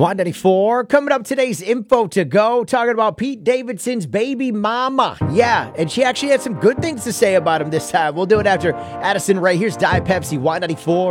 194. Coming up, today's info to go, talking about Pete Davidson's baby mama. Yeah, and she actually had some good things to say about him this time. We'll do it after Addison Rae. Here's Diet Pepsi, 194.